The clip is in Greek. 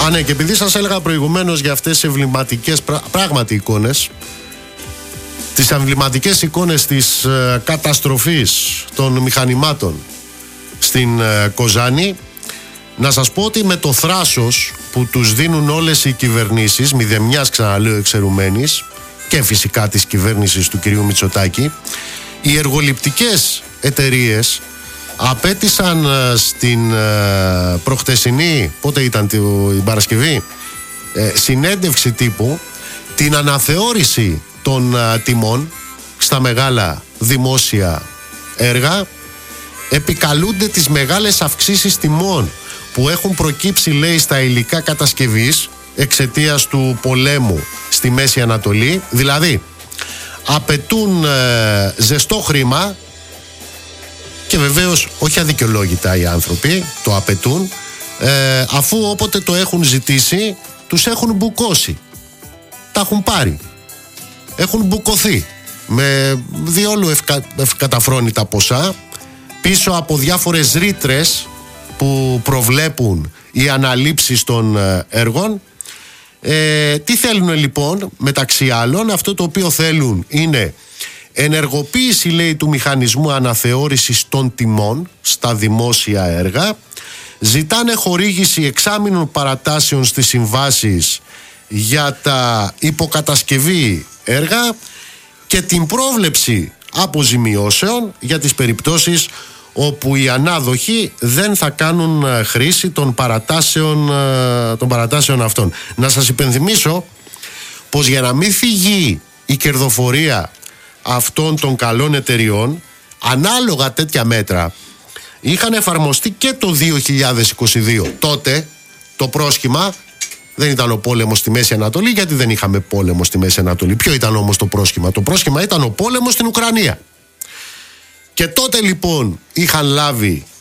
Ναι, και επειδή σας έλεγα προηγουμένως για αυτές τις εμβληματικές πράγματι εικόνες, τις εμβληματικές εικόνες της καταστροφής των μηχανημάτων στην Κοζάνη, να σας πω ότι με το θράσος που τους δίνουν όλες οι κυβερνήσεις, μηδεμιάς ξαναλέω εξαιρουμένης, και φυσικά της κυβέρνησης του κυρίου Μητσοτάκη, οι εργοληπτικές εταιρείες απέτησαν στην προχτεσινή, πότε ήταν την Παρασκευή, συνέντευξη τύπου, την αναθεώρηση των τιμών στα μεγάλα δημόσια έργα. Επικαλούνται τις μεγάλες αυξήσεις τιμών που έχουν προκύψει, λέει, στα υλικά κατασκευής εξαιτίας του πολέμου στη Μέση Ανατολή. Δηλαδή απαιτούν ζεστό χρήμα, και βεβαίως όχι αδικαιολόγητα οι άνθρωποι το απαιτούν, αφού όποτε το έχουν ζητήσει τους έχουν μπουκώσει, τα έχουν πάρει, έχουν μπουκωθεί με διόλου ευκαταφρόνητα ποσά πίσω από διάφορες ρήτρες που προβλέπουν οι αναλήψεις των έργων. Τι θέλουν λοιπόν? Μεταξύ άλλων, αυτό το οποίο θέλουν είναι ενεργοποίηση, λέει, του μηχανισμού αναθεώρησης των τιμών στα δημόσια έργα. Ζητάνε χορήγηση εξάμηνων παρατάσεων στις συμβάσεις για τα υποκατασκευή έργα και την πρόβλεψη αποζημιώσεων για τις περιπτώσεις όπου οι ανάδοχοι δεν θα κάνουν χρήση των παρατάσεων αυτών. Να σας υπενθυμίσω πως για να μην φυγεί η κερδοφορία αυτών των καλών εταιριών, ανάλογα τέτοια μέτρα είχαν εφαρμοστεί και το 2022. Τότε το πρόσχημα δεν ήταν ο πόλεμος στη Μέση Ανατολή, γιατί δεν είχαμε πόλεμο στη Μέση Ανατολή. Ποιο ήταν όμως το πρόσχημα? Το πρόσχημα ήταν ο πόλεμος στην Ουκρανία. Και τότε λοιπόν είχαν λάβει